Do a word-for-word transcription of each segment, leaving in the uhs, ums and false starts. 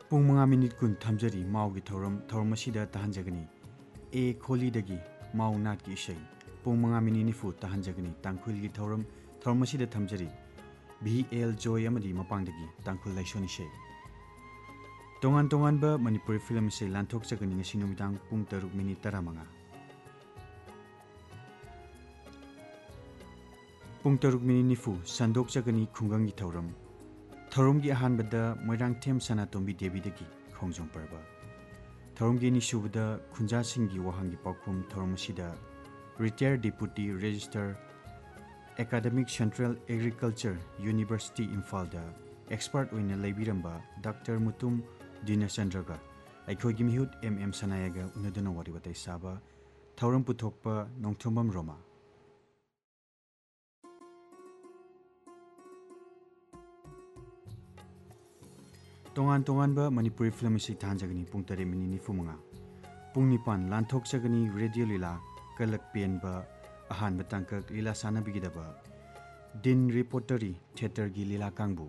Pung mga minute kun thamjari mau gi thoram thoram asida tahanjagani e kholi dagi mau nat gi isai pung mga minute nifu tahanjagani tangkhul gi thoram thoram asida thamjari B L Joy amadi mapang dagi tangkhul laisoni sei tongan tongan ba Manipuri film sei lanthok jagani ngasi numidang pung taruk minute taramanga pung taruk minute nifu sandok jagani khungang gi thoram thorom gi ahan bada moirang them sana tombi debi dagi khongjong parba thorom gi ni subada khunja sing gi wahang gi pakhum thorom sida retired deputy register academic central agriculture university Imphal da expert oina leibiramba Doctor Mutum Dinasandraga aikhoi gi mihut mm sanayaga unaduna wari batai saba thorom puthokpa nongthombam roma tongan tongan ba Manipuri film isi thanjagani pung tare mini ni fumanga pung nipan lanthok jagani radio lila kalak pen ba ahan batangka lila sana bigidaba din reporteri theater gi lila kangbu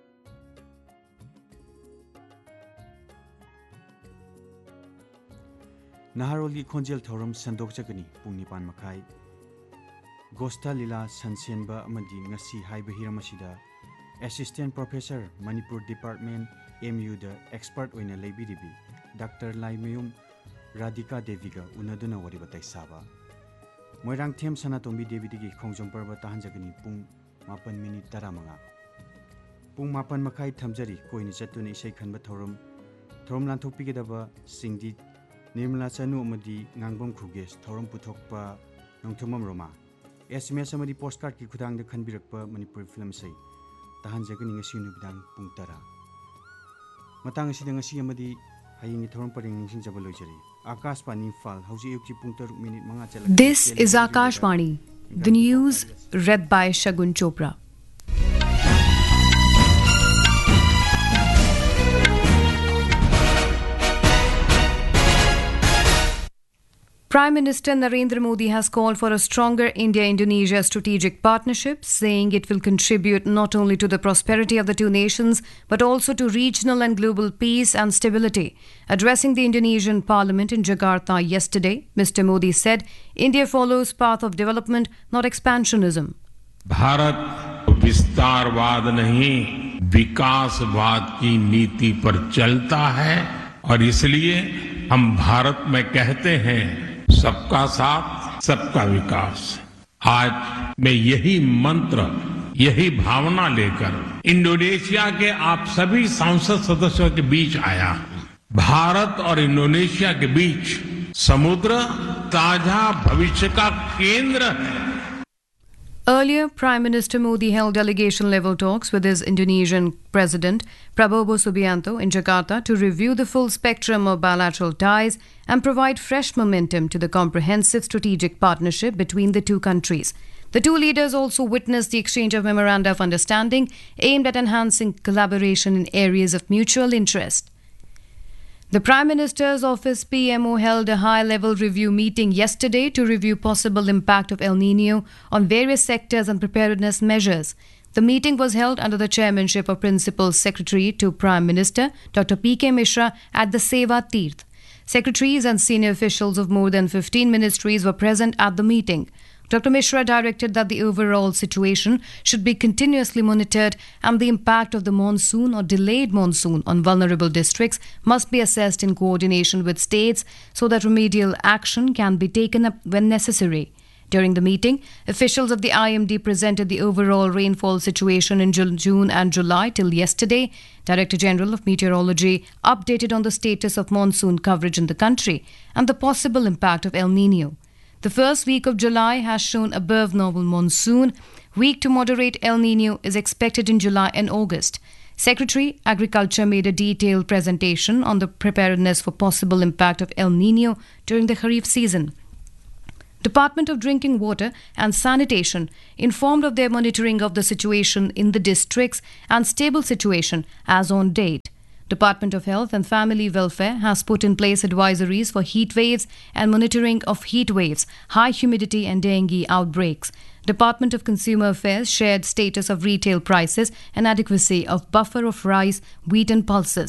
naharol gi khonjel thoram sandok jagani pung nipan makhai gosta lila sansen ba amadi ngasi haiba hiramasida assistant professor Manipur department M U da expert oina leibiribi Doctor Laimayum Radhika Deviga unaduna wari batai saba moirang them sana tombi devi digi khongjong parba tahanjagani pung mapan minute taramanga pung mapan makhai thamjari koini chatuni isai khanba thorom thorom lanthok pigedaba singdi Nirmala Chanu amadi ngangbom khuges thorom puthokpa nongthomam roma S M S amadi postcard ki khudang da khanbirakpa Manipur film sei tahanjagani ngasi nubidang pung tara matang asida ngasi amadi hayingi thorom paring ningsing jabalojari Akashvani Imphal hauji yukji pung taruk minute manga chala This is Akashvani, the news read by Shagun Chopra. Prime Minister Narendra Modi has called for a stronger India-Indonesia strategic partnership, saying it will contribute not only to the prosperity of the two nations, but also to regional and global peace and stability. Addressing the Indonesian Parliament in Jakarta yesterday, Mister Modi said, India follows path of development, not expansionism. Bharat विस्तारवाद नहीं, विकासवाद की नीति पर चलता है और इसलिए हम भारत में कहते हैं सबका साथ सबका विकास। आज मैं यही मंत्र यही भावना लेकर इंडोनेशिया के आप सभी सांसद सदस्यों के बीच आया हूं। भारत और इंडोनेशिया के बीच समुद्र ताजा भविष्य का केंद्र है। Earlier, Prime Minister Modi held delegation-level talks with his Indonesian President Prabowo Subianto in Jakarta to review the full spectrum of bilateral ties and provide fresh momentum to the comprehensive strategic partnership between the two countries. The two leaders also witnessed the exchange of memoranda of understanding aimed at enhancing collaboration in areas of mutual interest. The Prime Minister's office P M O held a high-level review meeting yesterday to review possible impact of El Nino on various sectors and preparedness measures. The meeting was held under the chairmanship of Principal Secretary to Prime Minister Doctor P K Mishra at the Seva Tirth. Secretaries and senior officials of more than fifteen ministries were present at the meeting. Doctor Mishra directed that the overall situation should be continuously monitored and the impact of the monsoon or delayed monsoon on vulnerable districts must be assessed in coordination with states so that remedial action can be taken up when necessary. During the meeting, officials of the I M D presented the overall rainfall situation in June and July till yesterday. Director General of Meteorology updated on the status of monsoon coverage in the country and the possible impact of El Nino. The first week of July has shown above normal monsoon. Weak to moderate El Nino is expected in July and August. Secretary Agriculture made a detailed presentation on the preparedness for possible impact of El Nino during the Kharif season. Department of Drinking Water and Sanitation informed of their monitoring of the situation in the districts and stable situation as on date. Department of Health and Family Welfare has put in place advisories for heat waves and monitoring of heat waves, high humidity and dengue outbreaks. Department of Consumer Affairs shared status of retail prices and adequacy of buffer of rice, wheat and pulses.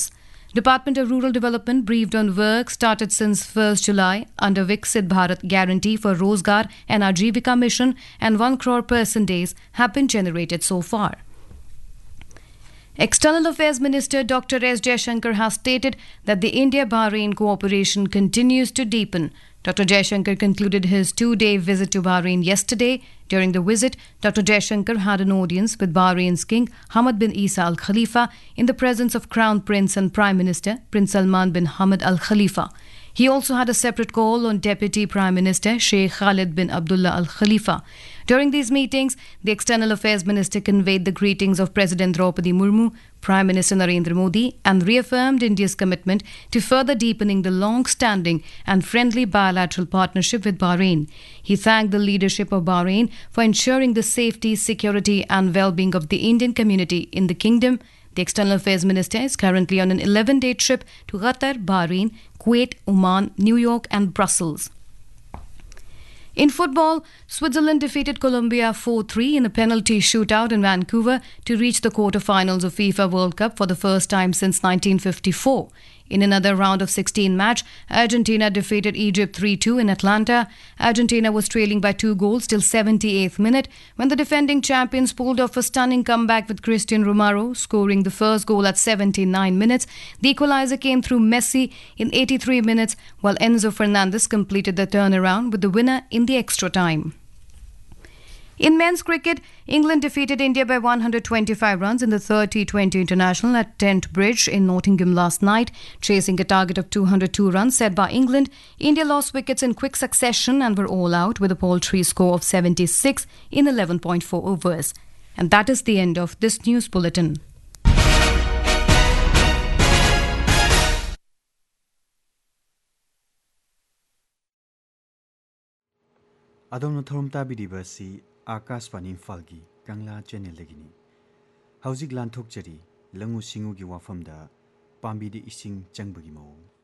Department of Rural Development briefed on work started since first July under Viksit Bharat Guarantee for Rozgar and Ajivika Mission, and one crore person days have been generated so far. External Affairs Minister Doctor S Jaishankar has stated that the India-Bahrain cooperation continues to deepen. Doctor Jaishankar concluded his two-day visit to Bahrain yesterday. During the visit, Doctor Jaishankar had an audience with Bahrain's King Hamad bin Isa Al Khalifa in the presence of Crown Prince and Prime Minister Prince Salman bin Hamad Al Khalifa. He also had a separate call on Deputy Prime Minister Sheikh Khalid bin Abdullah Al Khalifa. During these meetings, the External Affairs Minister conveyed the greetings of President Draupadi Murmu, Prime Minister Narendra Modi, and reaffirmed India's commitment to further deepening the long-standing and friendly bilateral partnership with Bahrain. He thanked the leadership of Bahrain for ensuring the safety, security, and well-being of the Indian community in the kingdom. The External Affairs Minister is currently on an eleven-day trip to Qatar, Bahrain, Kuwait, Oman, New York, and Brussels. In football, Switzerland defeated Colombia four three in a penalty shootout in Vancouver to reach the quarter-finals of FIFA World Cup for the first time since nineteen fifty-four. In another round of sixteen match, Argentina defeated Egypt three two in Atlanta. Argentina was trailing by two goals till seventieth minute when the defending champions pulled off a stunning comeback with Cristian Romero scoring the first goal at seventy-nine minutes. The equalizer came through Messi in eighty-three minutes, while Enzo Fernandez completed the turnaround with the winner in the extra time. In men's cricket, England defeated India by one hundred twenty-five runs in the third T twenty international at Trent Bridge in Nottingham last night. Chasing a target of two hundred two runs set by England, India lost wickets in quick succession and were all out with a paltry score of seventy-six in eleven point four overs. And that is the end of this news bulletin. Adom Thorum Tabidi si Akas Panin Falgi, Kangla Channel Legini. Hausig Lan Tokjari, Langu Singu Giwafam da, Pambi di Ising Changbugimo.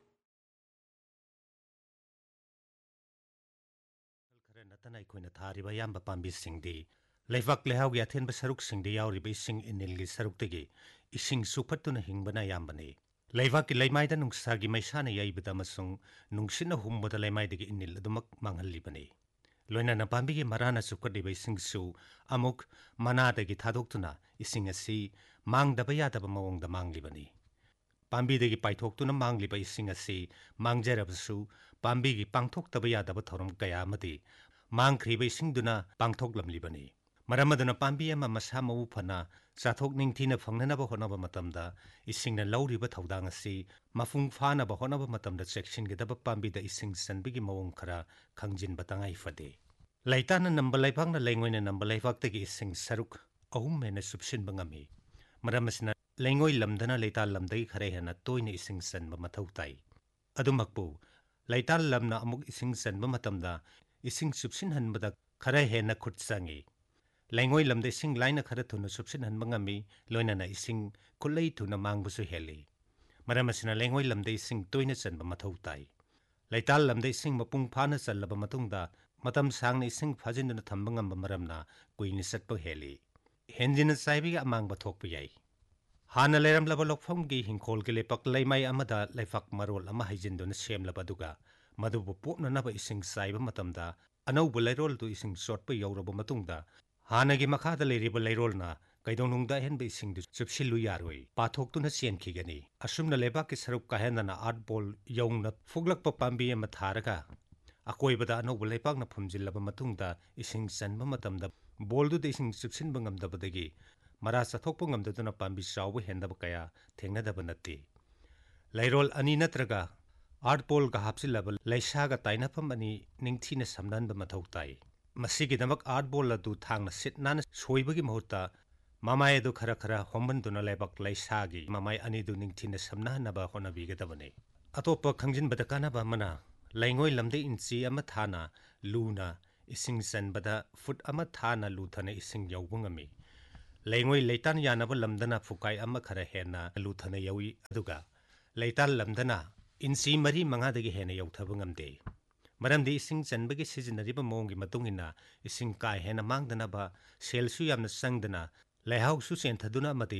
Natanay ko na thari bayam ba Pambi Singdi. Laivak lehaw gi athen ba saruk Singdi yaw riba Ising inilgi saruk tigi. Ising supatu na hingbana yambani. Laivak ki laymay da nung sagi may sana yay bida masung nung sina humbo da laymay digi inil adumak manghali Loina na Pambi gi marana sukadi ba Ising su amuk manada gi thadok tuna Ising asi mang da baya da ba mawong da mangli bani. Pambi dagi paithok tuna mangli ba Ising asi mang jarab su Pambi gi pangthok da baya da ba thorum kaya mati mang khri ba Ising duna pangthok lamli bani. Maramaduna Pambi ama masa mau phana sathok ningthina phangnana ba hona ba matamda Ising na lauri ba thodang asi mafung phana ba hona ba matamda section gi da ba Pambi da Ising sanbi gi mawong khara khangjin batangai fade. Laitana number laifak na lengoy na number laifak tagi Ising saruk ahum me na subsin bangami. Maramasna lengoy lamdana laita lamdagi khare na toy na Ising san ba mathaw tay. Adumakpo laita lam na amuk Ising san ba matamda Ising subsin han ba khare na khutsangi. Lengoy lamda Ising laina khara thuna subsin han bangami loina na Ising kulay thuna mangbusu heli. Maramasna lengoy lamda Ising toy na san ba mathaw tay. Laita lamda Ising mapung phana san laba matungda matam sang na Ising phajin na thambangam ba maramna kuini satpa heli. Henjin na saibi ga amang ba thokpa yai. Hana leram laba lokfam gi hingkol gi lepak laymay amada laifak marol ama haijin do na shem laba duga madubu pop na naba Ising saiba matamda anaw bu layrol do Ising short pa yauraba matungda hana gi makha da layriba layrol na kaidong nungda hen ba Ising du subsilu yaroi pathok tu na sien khigani asum na leba ki sarup ka hen na art ball yong na fuglak pa Pambi ama tharaga akoi bada anaw bu laypak na phumjil laba matungda Ising san ba matamda ball du Ising subsin bangam da badagi Mara sathok po ngamda na Pambi saw henda ba kaya thengna da banati. Layrol ani natraga art ball ga hapsi level laisa ga taina pham ani ningthi na samnan ba mathaw tai. Masigi damak art ball la du thang na sit nan soibagi mahutta mamai du khara khara homban du na lebak laisa gi mamai ani du ningthi na samna na ba hona bi ga da bane. Atopa khangjin badakana ba mana laingoi lamde inchi ama thana luna Ising san bada foot ama thana lu thana Ising yawbungami. Laingoi leitan yanaba lamdana fukai ama khara hena luthana yawi aduga leitan lamdana insi mari manga dagi hena yauthaba ngamde maramdi Ising chanbagi sijinariba mongi matungina Ising kai hena mangdana ba selsu yamna sangdana laihau su senthaduna mati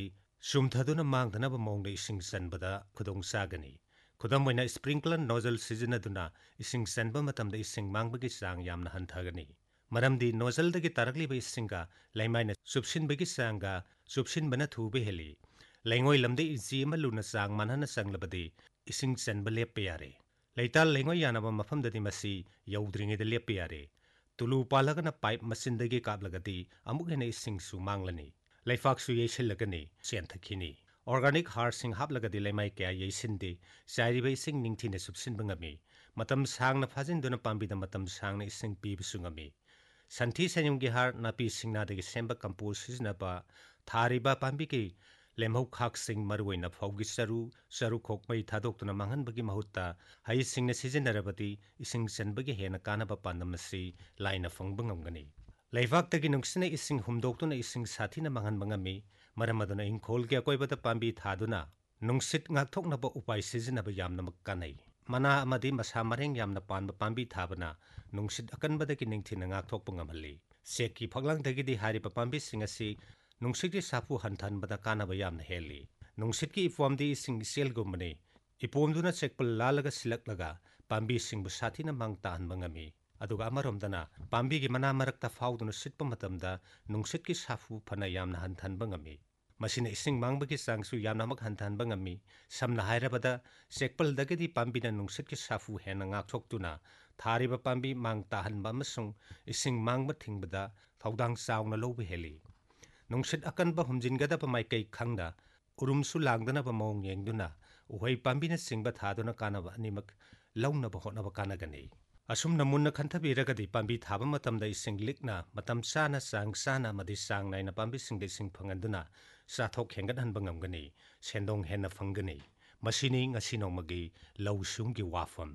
ꯁꯨꯝꯊꯗꯨꯅ ꯃꯥꯡꯗꯅꯕ ꯃꯑꯣꯡꯗ ꯏꯁꯤꯡ ꯆꯟꯕꯗ ꯈꯨꯗꯣꯡ ꯆꯥꯒꯅꯤ꯫ ꯈꯨꯗꯝ ꯑꯣꯏꯅ ꯁ꯭ꯄ꯭ꯔꯤꯡꯀꯂꯔ nozzle ꯁꯤꯖꯤꯟꯅꯗꯨꯅ ꯏꯁꯤꯡ ꯆꯟꯕ ꯃꯇꯝꯗ ꯏꯁꯤꯡ ꯃꯥꯡꯕꯒꯤ ꯆꯥꯡ ꯌꯥꯝꯅ ꯍꯟꯊꯒꯅꯤ꯫ ꯃꯔꯝꯗꯤ ꯅꯣꯖꯜꯗꯒꯤ ꯇꯥꯔꯛꯂꯤꯕ ꯏꯁꯤꯡꯒ ꯂꯩꯃꯥꯏꯅ ꯆꯨꯞꯁꯤꯟꯕꯒꯤ ꯆꯥꯡꯒ ꯆꯨꯞꯁꯤꯟꯕꯅ ꯊꯨꯕ ꯍꯦꯜꯂꯤ꯫ ꯂꯩꯉꯣꯏ ꯂꯝꯗ ꯏꯟꯆꯤ ꯑꯃ ꯂꯨꯅ ꯆꯥꯡ ꯃꯥꯟꯅꯅ ꯆꯪꯂꯕꯗꯤ ꯏꯁꯤꯡ ꯆꯟꯕ ꯂꯦꯞꯄ ꯌꯥꯔꯦ꯫ ꯂꯩꯇꯥꯜ ꯂꯩꯉꯣꯏ ꯌꯥꯅꯕ ꯃꯐꯝꯗꯗꯤ ꯃꯁꯤ ꯌꯧꯗ꯭ꯔꯤꯉꯩꯗ ꯂꯦꯞꯄ ꯌꯥꯔꯦ꯫ ꯇꯨꯂꯨ ꯄꯥꯜꯂꯒꯅ ꯄꯥꯏꯞ ꯃꯆꯤꯟꯗꯒꯤ ꯀꯥꯞꯂꯒꯗꯤ ꯑꯃꯨꯛ ꯍꯦꯟꯅ ꯏꯁꯤꯡꯁꯨ ꯃꯥꯡꯂꯅꯤ꯫ ꯂꯩꯐꯥꯛꯁꯨ ꯌꯩꯁꯤꯜꯂꯒꯅꯤ, ꯆꯦꯟꯊꯈꯤꯅꯤ꯫ ꯑꯣꯔꯒꯥꯅꯤꯛ ꯍꯥꯔꯁꯤꯡ ꯍꯥꯞꯂꯒꯗꯤ ꯂꯩꯃꯥꯏ ꯀꯌꯥ ꯌꯩꯁꯤꯟꯗꯦ, ꯆꯥꯏꯔꯤꯕ ꯏꯁꯤꯡ ꯅꯤꯡꯊꯤꯅ ꯆꯨꯞꯁꯤꯟꯕ ꯉꯝꯃꯤ꯫ ꯃꯇꯝ ꯁꯥꯡꯅ ꯐꯥꯖꯤꯟꯗꯨꯅ ꯄꯥꯝꯕꯤꯗ ꯃꯇꯝ ꯁꯥꯡꯅ ꯏꯁꯤꯡ ꯄꯤꯕꯁꯨ ꯉꯝꯃꯤ꯫ ꯁꯟꯊꯤ ꯁꯟꯌꯨꯡꯒꯤ ꯍꯥꯔ, ꯅꯥꯄꯤ ꯁꯤꯡꯅꯥꯗꯒꯤ ꯁꯦꯝꯕ ꯀꯝꯄꯣꯁ ꯁꯤꯖꯤꯟꯅꯕ, ꯊꯥꯔꯤꯕ ꯄꯥꯝꯕꯤꯒꯤ ꯂꯦꯝꯍꯧꯈꯥꯛꯁꯤꯡ ꯃꯔꯨꯑꯣꯏꯅ ꯐꯧꯒꯤ ꯆꯔꯨ, ꯆꯔꯨꯈꯣꯛ ꯃꯩ ꯊꯥꯗꯣꯛꯇꯨꯅ ꯃꯥꯡꯍꯟꯕꯒꯤ ꯃꯍꯨꯠꯇ ꯍꯩꯁꯤꯡꯅ ꯁꯤꯖꯤꯟꯅꯔꯕꯗꯤ ꯏꯁꯤꯡ ꯆꯟꯕꯒꯤ ꯍꯦꯟꯅ ꯀꯥꯟꯅꯕ ꯄꯥꯟꯗꯝ ꯑꯁꯤ ꯂꯥꯏꯅ ꯐꯪꯕ ꯉꯝꯒꯅꯤ꯫ ꯂꯩꯕꯥꯛꯇꯒꯤ ꯅꯨꯡꯁꯤꯠꯅ ꯏꯁꯤꯡ ꯍꯨꯝꯗꯣꯛꯇꯨꯅ ꯏꯁꯤꯡ ꯁꯥꯊꯤꯅ ꯃꯥꯡꯍꯟꯕ ꯉꯝꯃꯤ꯫ ꯃꯔꯝ ꯑꯗꯨꯅ ꯏꯪꯈꯣꯜꯒꯤ ꯑꯀꯣꯏꯕꯗ ꯄꯥꯝꯕꯤ ꯊꯥꯗꯨꯅ ꯅꯨꯡꯁꯤꯠ ꯉꯥꯛꯊꯣꯛꯅꯕ ꯎꯄꯥꯏ ꯁꯤꯖꯤꯟꯅꯕ ꯌꯥꯝꯅꯃꯛ ꯀꯥꯟꯅꯩ꯫ ꯃꯅꯥ ꯑꯃꯗꯤ ꯃꯁꯥ ꯃꯔꯦꯡ ꯌꯥꯝꯅ ꯄꯥꯟꯕ ꯄꯥꯝꯕꯤ ꯊꯥꯕꯅ ꯅꯨꯡꯁꯤꯠ ꯑꯀꯟꯕꯗꯒꯤ ꯅꯤꯡꯊꯤꯅ ꯉꯥꯛꯊꯣꯛꯄ ꯉꯝꯍꯜꯂꯤ꯫ ꯆꯦꯛꯀꯤ ꯐꯛꯂꯥꯡꯗꯒꯤꯗꯤ ꯍꯥꯏꯔꯤꯕ ꯄꯥꯝꯕꯤꯁꯤꯡ ꯑꯁꯤ ꯅꯨꯡꯁꯤꯠꯀꯤ ꯁꯥꯐꯨ ꯍꯟꯊꯍꯟꯕꯗ ꯀꯥꯟꯅꯕ ꯌꯥꯝꯅ ꯍꯦꯜꯂꯤ꯫ ꯅꯨꯡꯁꯤꯠꯀꯤ ꯏꯄꯣꯝꯗꯤ ꯏꯁꯤꯡ ꯏꯆꯦꯜꯒꯨꯝꯕꯅꯤ꯫ ꯏꯄꯣꯝꯗꯨꯅ ꯆꯦꯛꯄꯜ ꯂꯥꯜꯂꯒ ꯁꯤꯜꯂꯛꯂꯒ ꯄꯥꯝꯕꯤꯁꯤꯡꯕꯨ ꯁꯥꯊꯤꯅ ꯃꯥꯡ ꯇꯥꯍꯟꯕ ꯉꯝꯃꯤ꯫ ꯑꯗꯨꯒ ꯑꯃꯔꯣꯝꯗꯅ ꯄꯥꯝꯕꯤꯒꯤ ꯃꯅꯥ ꯃꯔꯛꯇ ꯐꯥꯎꯗꯨꯅ ꯁꯤꯠꯄ ꯃꯇꯝꯗ ꯅꯨꯡꯁꯤꯠꯀꯤ ꯁꯥꯐꯨ ꯐꯅ ꯌꯥꯝꯅ ꯍꯟꯊꯍꯟꯕ ꯉꯝꯃꯤ꯫ ꯃꯁꯤꯅ ꯏꯁꯤꯡ ꯃꯥꯡꯕꯒꯤ ꯆꯥꯡꯁꯨ ꯌꯥꯝꯅꯃꯛ ꯍꯟꯊꯍꯟꯕ ꯉꯝꯃꯤ꯫ ꯁꯝꯅ ꯍꯥꯏꯔꯕꯗ ꯆꯦꯛꯄꯜꯗꯒꯤꯗꯤ ꯄꯥꯝꯕꯤꯅ ꯅꯨꯡꯁꯤꯠꯀꯤ ꯁꯥꯐꯨ ꯍꯦꯟꯅ ꯉꯥꯛꯊꯣꯛꯇꯨꯅ ꯊꯥꯔꯤꯕ ꯄꯥꯝꯕꯤ ꯃꯥꯡ ꯇꯥꯍꯟꯕ ꯑꯃꯁꯨꯡ ꯏꯁꯤꯡ ꯃꯥꯡꯕ ꯊꯤꯡꯕꯗ ꯊꯧꯗꯥꯡ ꯆꯥꯎꯅ ꯂꯧꯕ ꯍꯦꯜꯂꯤ꯫ ꯅꯨꯡꯁꯤꯠ ꯑꯀꯟꯕ ꯍꯨꯝꯖꯤꯟꯒꯗꯕ ꯃꯥꯏꯀꯩ ꯈꯪꯅ, ꯎꯔꯨꯝꯁꯨ ꯂꯥꯡꯗꯅꯕ ꯃꯑꯣꯡ ꯌꯦꯡꯗꯨꯅ ꯎꯍꯩ ꯄꯥꯝꯕꯤꯅꯆꯤꯡꯕ ꯊꯥꯗꯨꯅ ꯀꯥꯟꯅꯕ ꯑꯅꯤꯃꯛ ꯂꯧꯅꯕ ꯍꯣꯠꯅꯕ ꯀꯥꯟꯅꯒꯅꯤ꯫ ꯑꯁꯨꯝꯅ ꯃꯨꯟꯅ ꯈꯟꯊꯕꯤꯔꯒꯗꯤ ꯄꯥꯝꯕꯤ ꯊꯥꯕ ꯃꯇꯝꯗ ꯏꯁꯤꯡ ꯂꯤꯛꯅ, ꯃꯇꯝ ꯆꯥꯅ, ꯆꯥꯡ ꯆꯥꯅ ꯑꯃꯗꯤ ꯆꯥꯡ ꯅꯥꯏꯅ ꯄꯥꯝꯕꯤꯁꯤꯡꯗ ꯏꯁꯤꯡ ꯐꯪꯍꯟꯗꯨꯅ ꯆꯥꯊꯣꯛ ꯍꯦꯟꯒꯠꯍꯟꯕ ꯉꯝꯒꯅꯤ, ꯁꯦꯟꯗꯣꯡ ꯍꯦꯟꯅ ꯐꯪꯒꯅꯤ꯫ ꯃꯁꯤꯅꯤ ꯉꯁꯤ ꯅꯣꯡꯃꯒꯤ ꯂꯧꯎ ꯁꯤꯡꯎꯒꯤ ꯋꯥꯐꯝ꯫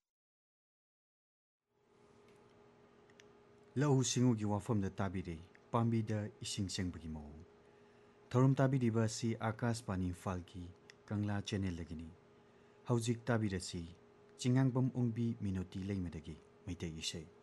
ꯂꯧꯎ ꯁꯤꯡꯎꯒꯤ ꯋꯥꯐꯝꯗ ꯇꯥꯕꯤꯔꯦ ꯄꯥꯝꯕꯤꯗ ꯏꯁꯤꯡ ꯆꯪꯕꯒꯤ ꯃꯑꯣꯡ꯫ ꯊꯧꯔꯝ ꯇꯥꯕꯤꯔꯤꯕ ꯑꯁꯤ ꯑꯥꯀꯥꯁꯕꯥꯅꯤ ꯏꯝꯐꯥꯜꯒꯤ ꯀꯪꯂꯥ ꯆꯦꯅꯦꯜꯗꯒꯤꯅꯤ꯫ ꯍꯧꯖꯤꯛ ꯇꯥꯕꯤꯔꯁꯤ ꯆꯤꯡꯉꯥꯡꯕꯝ ꯑꯣꯡꯕꯤ ꯃꯤꯅꯣꯇꯤ ꯂꯩꯃꯗꯒꯤ ꯃꯩꯇꯩ ꯏꯁꯩ꯫